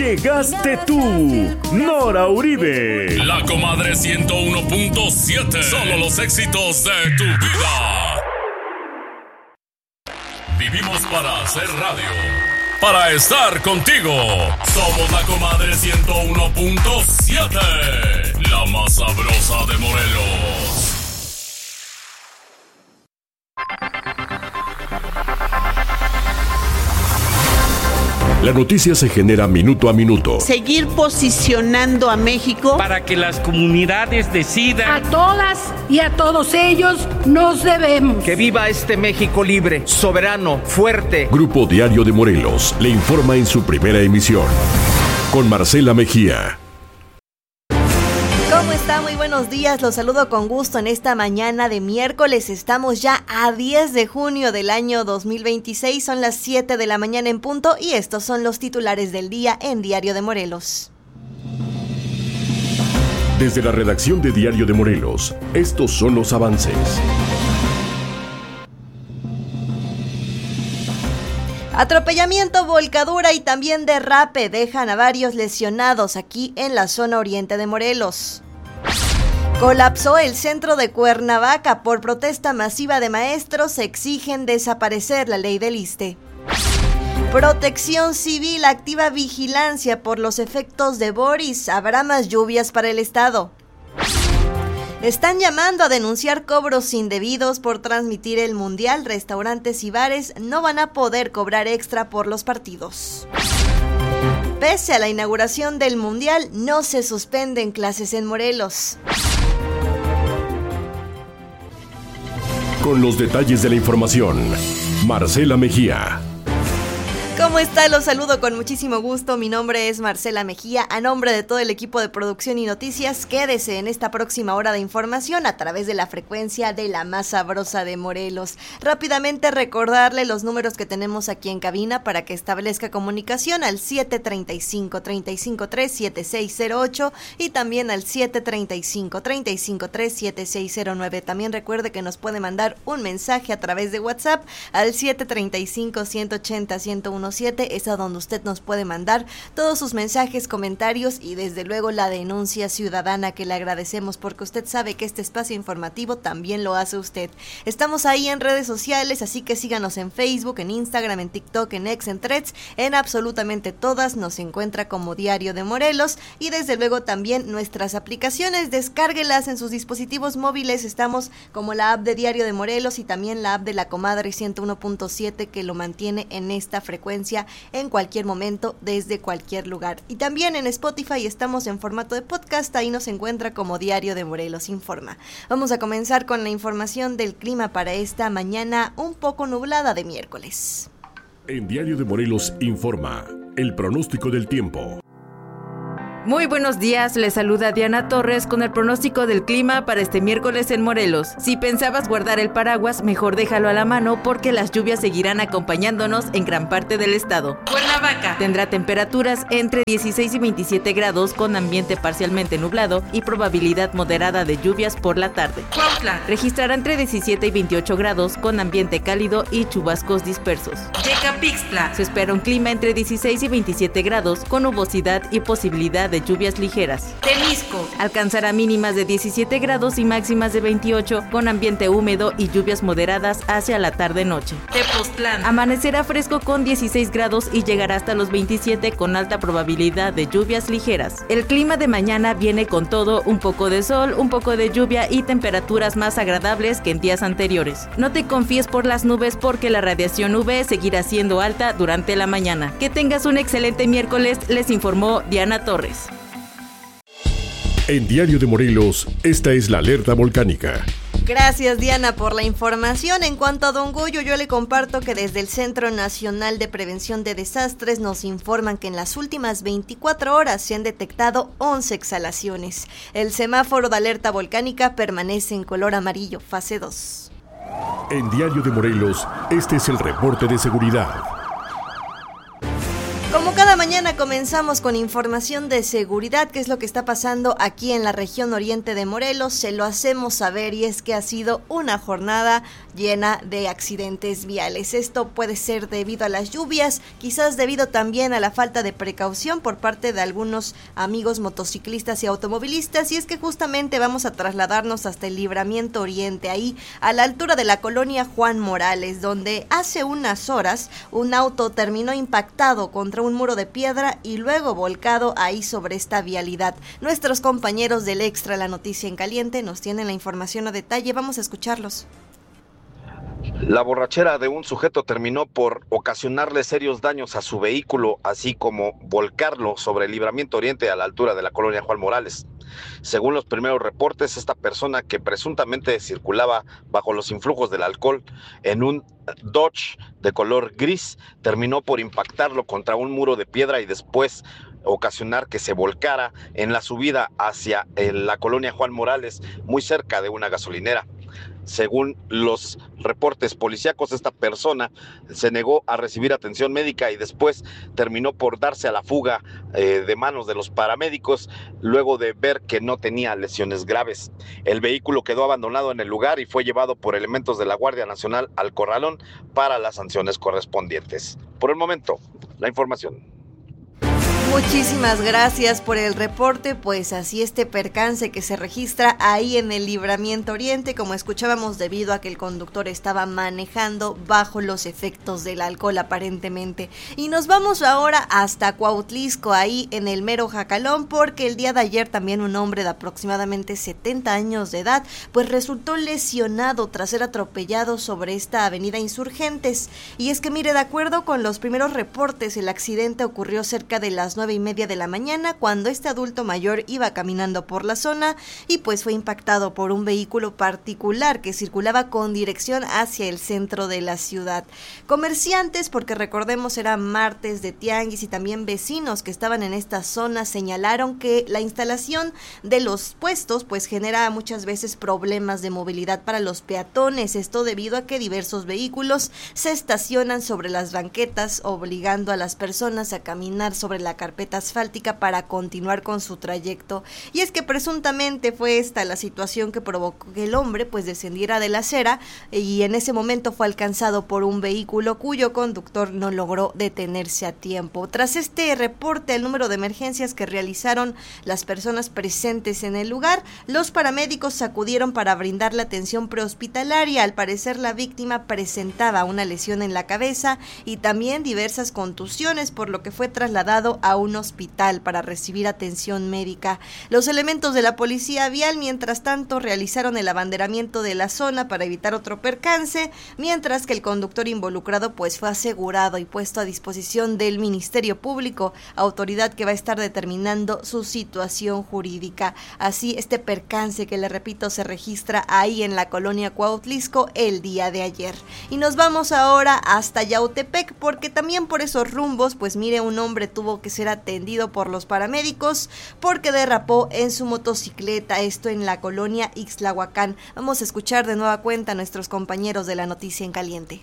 Llegaste tú, Nora Uribe. La Comadre 101.7. Solo los éxitos de tu vida. Vivimos para hacer radio. Para estar contigo. Somos la Comadre 101.7. La más sabrosa de Morelos. La noticia se genera minuto a minuto. Seguir posicionando a México para que las comunidades decidan. A todas y a todos ellos nos debemos. Que viva este México libre, soberano, fuerte. Grupo Diario de Morelos le informa en su primera emisión. Con Marcela Mejía. ¿Cómo está? Muy buenos días, los saludo con gusto en esta mañana de miércoles. Estamos ya a 10 de junio del año 2026, son las 7 de la mañana en punto y estos son los titulares del día en Diario de Morelos. Desde la redacción de Diario de Morelos, estos son los avances. Atropellamiento, volcadura y también derrape dejan a varios lesionados aquí en la zona oriente de Morelos. Colapsó el centro de Cuernavaca por protesta masiva de maestros, exigen desaparecer la ley del ISSSTE. Protección Civil activa vigilancia por los efectos de Boris, habrá más lluvias para el estado. Están llamando a denunciar cobros indebidos por transmitir el Mundial. Restaurantes y bares no van a poder cobrar extra por los partidos. Pese a la inauguración del Mundial, no se suspenden clases en Morelos. Con los detalles de la información, Marcela Mejía. ¿Cómo está? Los saludo con muchísimo gusto. Mi nombre es Marcela Mejía. A nombre de todo el equipo de producción y noticias, quédese en esta próxima hora de información a través de la frecuencia de la más sabrosa de Morelos. Rápidamente recordarle los números que tenemos aquí en cabina para que establezca comunicación al 735-353-7608 y también al 735-353-7609. También recuerde que nos puede mandar un mensaje a través de WhatsApp al 735-180-101. Es a donde usted nos puede mandar todos sus mensajes, comentarios y desde luego la denuncia ciudadana, que le agradecemos porque usted sabe que este espacio informativo también lo hace usted. Estamos ahí en redes sociales, así que síganos en Facebook, en Instagram, en TikTok, en X, en Threads, en absolutamente todas nos encuentra como Diario de Morelos y desde luego también nuestras aplicaciones, descárguelas en sus dispositivos móviles, estamos como la app de Diario de Morelos y también la app de la Comadre 101.7 que lo mantiene en esta frecuencia en cualquier momento, desde cualquier lugar. Y también en Spotify estamos en formato de podcast, ahí nos encuentra como Diario de Morelos Informa. Vamos a comenzar con la información del clima para esta mañana un poco nublada de miércoles. En Diario de Morelos Informa, el pronóstico del tiempo. Muy buenos días, les saluda Diana Torres con el pronóstico del clima para este miércoles en Morelos. Si pensabas guardar el paraguas, mejor déjalo a la mano porque las lluvias seguirán acompañándonos en gran parte del estado. Cuernavaca tendrá temperaturas entre 16 y 27 grados con ambiente parcialmente nublado y probabilidad moderada de lluvias por la tarde. Cuautla registrará entre 17 y 28 grados con ambiente cálido y chubascos dispersos. Yecapixtla se espera un clima entre 16 y 27 grados con nubosidad y posibilidad de lluvias ligeras. Temisco alcanzará mínimas de 17 grados y máximas de 28 con ambiente húmedo y lluvias moderadas hacia la tarde-noche. Tepoztlán amanecerá fresco con 16 grados y llegará hasta los 27 con alta probabilidad de lluvias ligeras. El clima de mañana viene con todo, un poco de sol, un poco de lluvia y temperaturas más agradables que en días anteriores. No te confíes por las nubes porque la radiación UV seguirá siendo alta durante la mañana. Que tengas un excelente miércoles, les informó Diana Torres. En Diario de Morelos, esta es la alerta volcánica. Gracias, Diana, por la información. En cuanto a Don Goyo, yo le comparto que desde el Centro Nacional de Prevención de Desastres nos informan que en las últimas 24 horas se han detectado 11 exhalaciones. El semáforo de alerta volcánica permanece en color amarillo, fase 2. En Diario de Morelos, este es el reporte de seguridad. Como cada mañana mañana comenzamos con información de seguridad, qué es lo que está pasando aquí en la región oriente de Morelos. Se lo hacemos saber y es que ha sido una jornada llena de accidentes viales. Esto puede ser debido a las lluvias, quizás debido también a la falta de precaución por parte de algunos amigos motociclistas y automovilistas, y es que justamente vamos a trasladarnos hasta el Libramiento Oriente, ahí a la altura de la colonia Juan Morales, donde hace unas horas un auto terminó impactado contra un muro de piedra y luego volcado ahí sobre esta vialidad. Nuestros compañeros del Extra, la noticia en caliente, nos tienen la información a detalle. Vamos a escucharlos. La borrachera de un sujeto terminó por ocasionarle serios daños a su vehículo, así como volcarlo sobre el Libramiento Oriente a la altura de la colonia Juan Morales. Según los primeros reportes, esta persona, que presuntamente circulaba bajo los influjos del alcohol en un Dodge de color gris, terminó por impactarlo contra un muro de piedra y después ocasionar que se volcara en la subida hacia la colonia Juan Morales, muy cerca de una gasolinera. Según los reportes policíacos, esta persona se negó a recibir atención médica y después terminó por darse a la fuga de manos de los paramédicos luego de ver que no tenía lesiones graves. El vehículo quedó abandonado en el lugar y fue llevado por elementos de la Guardia Nacional al corralón para las sanciones correspondientes. Por el momento, la información. Muchísimas gracias por el reporte. Pues así este percance que se registra ahí en el Libramiento Oriente, como escuchábamos, debido a que el conductor estaba manejando bajo los efectos del alcohol aparentemente. Y nos vamos ahora hasta Cuautlisco, ahí en el mero Jacalón, porque el día de ayer también un hombre de aproximadamente 70 años de edad pues resultó lesionado tras ser atropellado sobre esta avenida Insurgentes. Y es que mire, de acuerdo con los primeros reportes, el accidente ocurrió cerca de las 9:30 de la mañana, cuando este adulto mayor iba caminando por la zona y pues fue impactado por un vehículo particular que circulaba con dirección hacia el centro de la ciudad. Comerciantes, porque recordemos era martes de tianguis, y también vecinos que estaban en esta zona señalaron que la instalación de los puestos pues genera muchas veces problemas de movilidad para los peatones, esto debido a que diversos vehículos se estacionan sobre las banquetas, obligando a las personas a caminar sobre la carpeta asfáltica para continuar con su trayecto. Y es que presuntamente fue esta la situación que provocó que el hombre pues descendiera de la acera y en ese momento fue alcanzado por un vehículo cuyo conductor no logró detenerse a tiempo. Tras este reporte, el número de emergencias que realizaron las personas presentes en el lugar, los paramédicos acudieron para brindar la atención prehospitalaria. Al parecer la víctima presentaba una lesión en la cabeza y también diversas contusiones, por lo que fue trasladado a un hospital para recibir atención médica. Los elementos de la policía vial, mientras tanto, realizaron el abanderamiento de la zona para evitar otro percance, mientras que el conductor involucrado pues fue asegurado y puesto a disposición del Ministerio Público, autoridad que va a estar determinando su situación jurídica. Así este percance, que le repito, se registra ahí en la colonia Cuautlisco el día de ayer. Y nos vamos ahora hasta Yautepec, porque también por esos rumbos pues mire, un hombre tuvo que ser atendido por los paramédicos porque derrapó en su motocicleta, esto en la colonia Ixtlahuacán. Vamos a escuchar de nueva cuenta a nuestros compañeros de la noticia en caliente.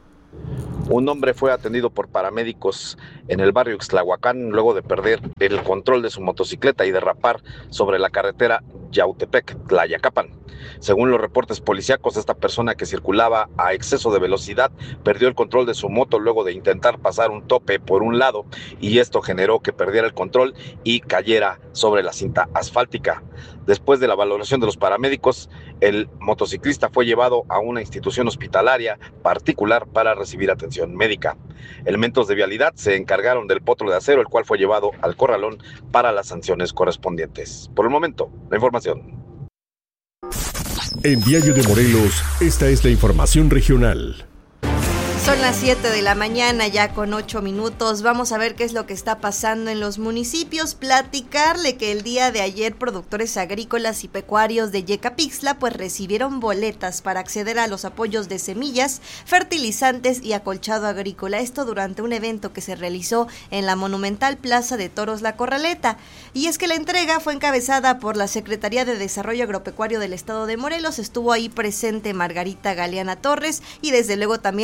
Un hombre fue atendido por paramédicos en el barrio Ixtlahuacán luego de perder el control de su motocicleta y derrapar sobre la carretera Yautepec-Tlayacapan. Según los reportes policíacos, esta persona, que circulaba a exceso de velocidad, perdió el control de su moto luego de intentar pasar un tope por un lado, y esto generó que perdiera el control y cayera sobre la cinta asfáltica. Después de la valoración de los paramédicos, el motociclista fue llevado a una institución hospitalaria particular para recibir atención médica. Elementos de vialidad se encargaron del potro de acero, el cual fue llevado al corralón para las sanciones correspondientes. Por el momento, la información. En Diario de Morelos, esta es la información regional. Son las 7 de la mañana, ya con 8 minutos. Vamos a ver qué es lo que está pasando en los municipios. Platicarle que el día de ayer productores agrícolas y pecuarios de Yecapixtla pues recibieron boletas para acceder a los apoyos de semillas, fertilizantes y acolchado agrícola. Esto durante un evento que se realizó en la monumental Plaza de Toros La Corraleta. Y es que la entrega fue encabezada por la Secretaría de Desarrollo Agropecuario del Estado de Morelos. Estuvo ahí presente Margarita Galeana Torres y desde luego también el alcalde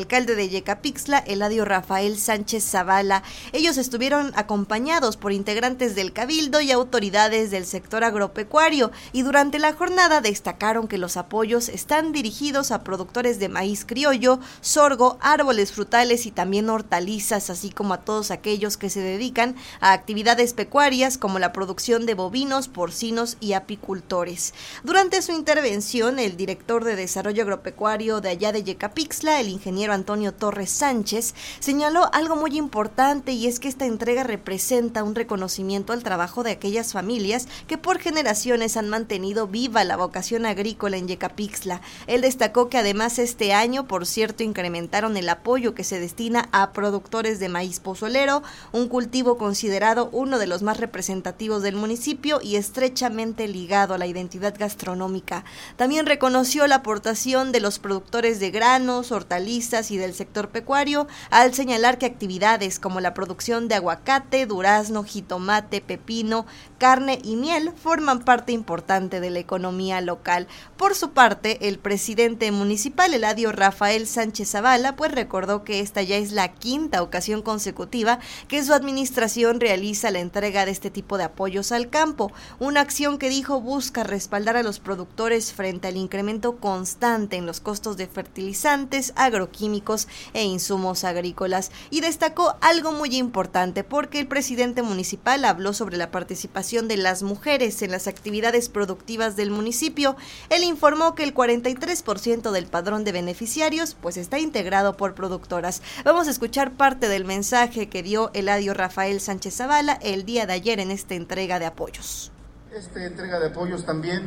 alcalde de Yecapixtla, Eladio Rafael Sánchez Zavala. Ellos estuvieron acompañados por integrantes del Cabildo y autoridades del sector agropecuario, y durante la jornada destacaron que los apoyos están dirigidos a productores de maíz criollo, sorgo, árboles frutales y también hortalizas, así como a todos aquellos que se dedican a actividades pecuarias como la producción de bovinos, porcinos y apicultores. Durante su intervención, el director de Desarrollo Agropecuario de allá de Yecapixtla, el ingeniero Antonio Torres Sánchez, señaló algo muy importante, y es que esta entrega representa un reconocimiento al trabajo de aquellas familias que por generaciones han mantenido viva la vocación agrícola en Yecapixtla. Él destacó que además este año, por cierto, incrementaron el apoyo que se destina a productores de maíz pozolero, un cultivo considerado uno de los más representativos del municipio y estrechamente ligado a la identidad gastronómica. También reconoció la aportación de los productores de granos, hortalizas y del sector pecuario, al señalar que actividades como la producción de aguacate, durazno, jitomate, pepino, carne y miel forman parte importante de la economía local. Por su parte, el presidente municipal, Eladio Rafael Sánchez Zavala, pues recordó que esta ya es la quinta ocasión consecutiva que su administración realiza la entrega de este tipo de apoyos al campo, una acción que dijo busca respaldar a los productores frente al incremento constante en los costos de fertilizantes, agroquímicos e insumos agrícolas. Y destacó algo muy importante, porque el presidente municipal habló sobre la participación de las mujeres en las actividades productivas del municipio. Él informó que el 43% del padrón de beneficiarios pues está integrado por productoras. Vamos a escuchar parte del mensaje que dio Eladio Rafael Sánchez Zavala el día de ayer en esta entrega de apoyos. Esta entrega de apoyos también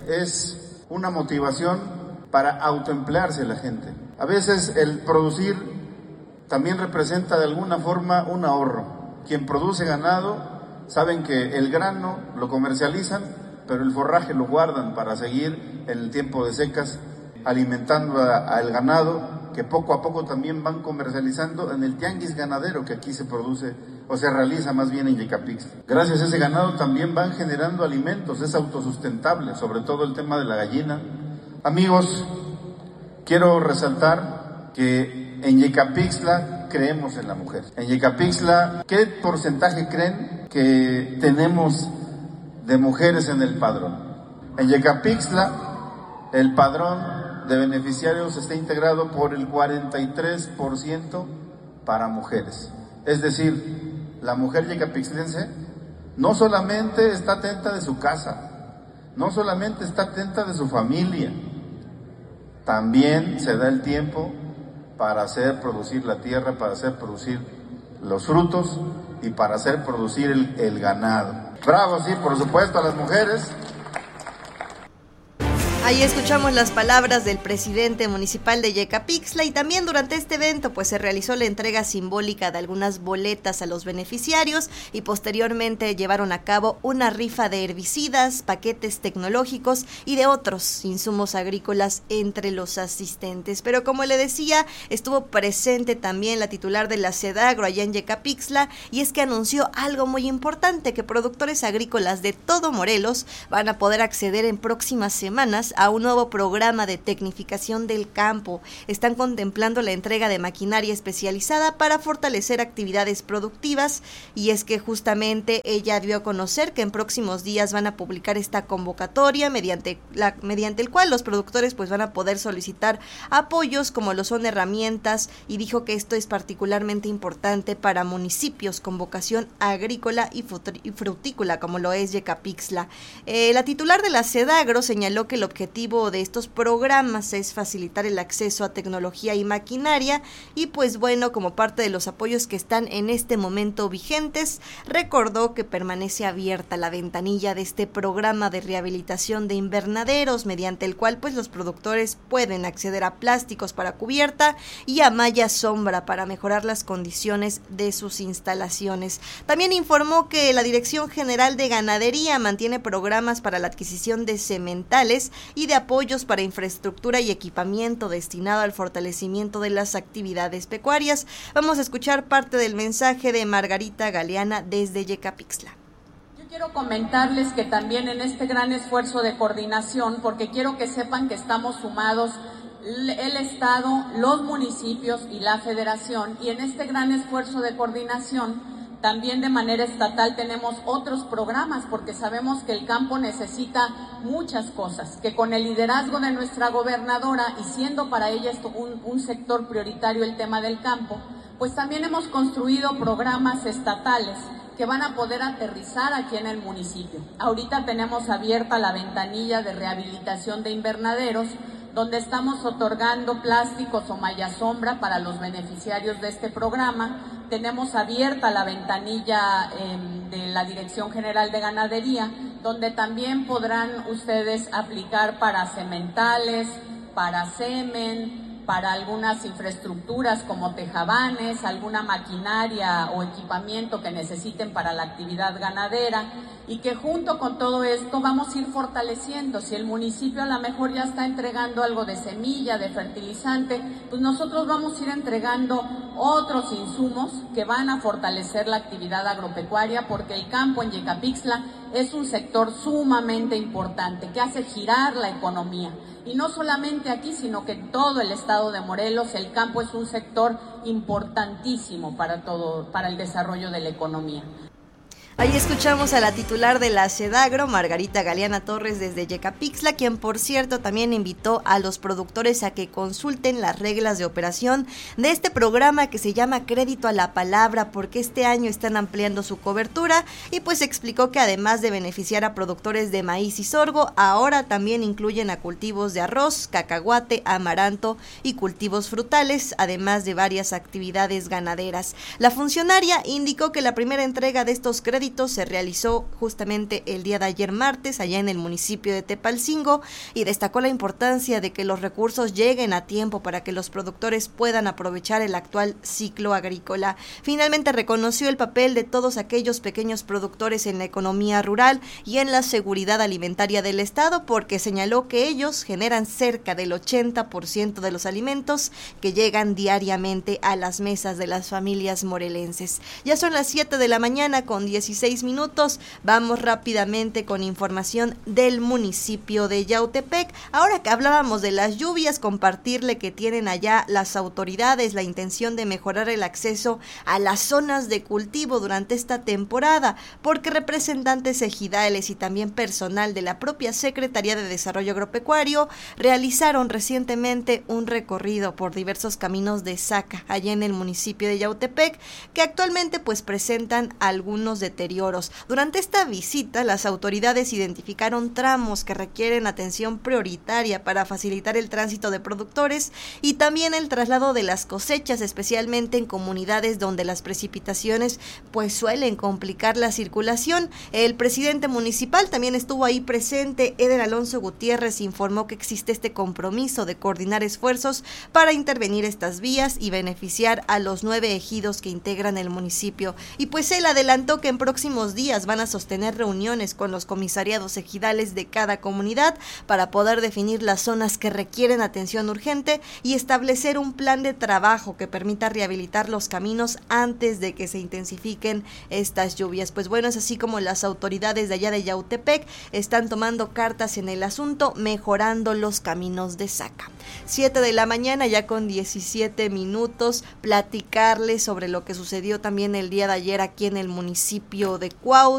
es una motivación para autoemplearse la gente. A veces el producir también representa de alguna forma un ahorro. Quien produce ganado saben que el grano lo comercializan, pero el forraje lo guardan para seguir en el tiempo de secas alimentando al ganado, que poco a poco también van comercializando en el tianguis ganadero que aquí se produce o se realiza más bien en Yecapixtla. Gracias a ese ganado también van generando alimentos, es autosustentable, sobre todo el tema de la gallina. Amigos, quiero resaltar que en Yecapixtla creemos en la mujer. En Yecapixtla, ¿qué porcentaje creen que tenemos de mujeres en el padrón? En Yecapixtla, el padrón de beneficiarios está integrado por el 43% para mujeres. Es decir, la mujer yecapixtlense no solamente está atenta de su casa, no solamente está atenta de su familia, también se da el tiempo para hacer producir la tierra, para hacer producir los frutos y para hacer producir el ganado. Bravo, sí, por supuesto, a las mujeres. Ahí escuchamos las palabras del presidente municipal de Yecapixtla, y también durante este evento pues se realizó la entrega simbólica de algunas boletas a los beneficiarios, y posteriormente llevaron a cabo una rifa de herbicidas, paquetes tecnológicos y de otros insumos agrícolas entre los asistentes. Pero como le decía, estuvo presente también la titular de la SEDAGRO allá en Yecapixtla, y es que anunció algo muy importante, que productores agrícolas de todo Morelos van a poder acceder en próximas semanas a un nuevo programa de tecnificación del campo. Están contemplando la entrega de maquinaria especializada para fortalecer actividades productivas, y es que justamente ella dio a conocer que en próximos días van a publicar esta convocatoria mediante el cual los productores pues van a poder solicitar apoyos como lo son herramientas, y dijo que esto es particularmente importante para municipios con vocación agrícola y frutícola como lo es Yecapixtla. La titular de la SEDAGRO señaló que el objetivo de estos programas es facilitar el acceso a tecnología y maquinaria, y pues bueno, como parte de los apoyos que están en este momento vigentes, recordó que permanece abierta la ventanilla de este programa de rehabilitación de invernaderos, mediante el cual pues los productores pueden acceder a plásticos para cubierta y a malla sombra para mejorar las condiciones de sus instalaciones. También informó que la Dirección General de Ganadería mantiene programas para la adquisición de sementales y de apoyos para infraestructura y equipamiento destinado al fortalecimiento de las actividades pecuarias. Vamos a escuchar parte del mensaje de Margarita Galeana desde Yecapixtla. Yo quiero comentarles que también en este gran esfuerzo de coordinación, porque quiero que sepan que estamos sumados el Estado, los municipios y la Federación, y en este gran esfuerzo de coordinación también de manera estatal tenemos otros programas, porque sabemos que el campo necesita muchas cosas, que con el liderazgo de nuestra gobernadora, y siendo para ella esto un sector prioritario el tema del campo, pues también hemos construido programas estatales que van a poder aterrizar aquí en el municipio. Ahorita tenemos abierta la ventanilla de rehabilitación de invernaderos, donde estamos otorgando plásticos o malla sombra para los beneficiarios de este programa. Tenemos abierta la ventanilla de la Dirección General de Ganadería, donde también podrán ustedes aplicar para sementales, para semen, para algunas infraestructuras como tejabanes, alguna maquinaria o equipamiento que necesiten para la actividad ganadera, y que junto con todo esto vamos a ir fortaleciendo. Si el municipio a lo mejor ya está entregando algo de semilla, de fertilizante, pues nosotros vamos a ir entregando otros insumos que van a fortalecer la actividad agropecuaria, porque el campo en Yecapixtla es un sector sumamente importante que hace girar la economía. Y no solamente aquí, sino que en todo el estado de Morelos el campo es un sector importantísimo para el desarrollo de la economía. Ahí escuchamos a la titular de la Sedagro, Margarita Galeana Torres, desde Yecapixtla, quien por cierto también invitó a los productores a que consulten las reglas de operación de este programa que se llama Crédito a la Palabra, porque este año están ampliando su cobertura, y pues explicó que además de beneficiar a productores de maíz y sorgo, ahora también incluyen a cultivos de arroz, cacahuate, amaranto y cultivos frutales, además de varias actividades ganaderas. La funcionaria indicó que la primera entrega de estos créditos se realizó justamente el día de ayer martes allá en el municipio de Tepalcingo, y destacó la importancia de que los recursos lleguen a tiempo para que los productores puedan aprovechar el actual ciclo agrícola. Finalmente reconoció el papel de todos aquellos pequeños productores en la economía rural y en la seguridad alimentaria del estado, porque señaló que ellos generan cerca del 80% de los alimentos que llegan diariamente a las mesas de las familias morelenses. Ya son las 7 de la mañana con 16 minutos. Vamos rápidamente con información del municipio de Yautepec. Ahora que hablábamos de las lluvias, compartirle que tienen allá las autoridades la intención de mejorar el acceso a las zonas de cultivo durante esta temporada, porque representantes ejidales y también personal de la propia Secretaría de Desarrollo Agropecuario realizaron recientemente un recorrido por diversos caminos de Zaca allá en el municipio de Yautepec, que actualmente pues presentan algunos deterioros. Durante esta visita, las autoridades identificaron tramos que requieren atención prioritaria para facilitar el tránsito de productores y también el traslado de las cosechas, especialmente en comunidades donde las precipitaciones pues suelen complicar la circulación. El presidente municipal también estuvo ahí presente. Eder Alonso Gutiérrez informó que existe este compromiso de coordinar esfuerzos para intervenir estas vías y beneficiar a los 9 ejidos que integran el municipio. Y pues él adelantó que en próximos días van a sostener reuniones con los comisariados ejidales de cada comunidad para poder definir las zonas que requieren atención urgente y establecer un plan de trabajo que permita rehabilitar los caminos antes de que se intensifiquen estas lluvias. Pues bueno, es así como las autoridades de allá de Yautepec están tomando cartas en el asunto, mejorando los caminos de Zaca. 7 de la mañana ya con 17 minutos, platicarles sobre lo que sucedió también el día de ayer aquí en el municipio de Cuautla.